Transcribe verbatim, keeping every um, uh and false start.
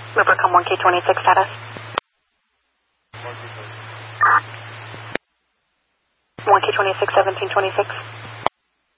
Rivercom one K twenty-six status. one K twenty-six, seventeen twenty-six.